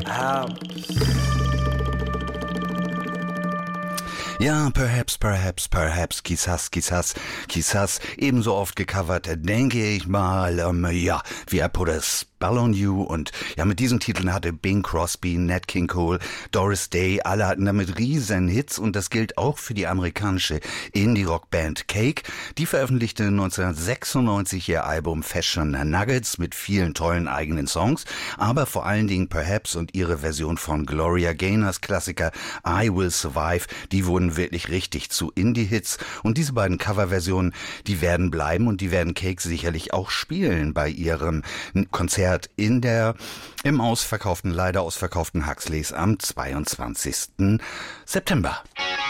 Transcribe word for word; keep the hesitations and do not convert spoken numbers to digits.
Ah, Ja, perhaps, perhaps, perhaps, quizás, quizás, quizás, ebenso oft gecovert, denke ich mal, ähm, ja, wie I Put a Spell on You, und ja, mit diesen Titeln hatte Bing Crosby, Nat King Cole, Doris Day, alle hatten damit riesen Hits, und das gilt auch für die amerikanische Indie-Rock-Band Cake. Die veröffentlichte neunzehnhundertsechsundneunzig ihr Album Fashion Nuggets mit vielen tollen eigenen Songs, aber vor allen Dingen Perhaps und ihre Version von Gloria Gaynors Klassiker I Will Survive, die wurden wirklich richtig zu Indie-Hits, und diese beiden Coverversionen, die werden bleiben, und die werden Cake sicherlich auch spielen bei ihrem Konzert in der im ausverkauften, leider ausverkauften Huxleys am zweiundzwanzigsten September.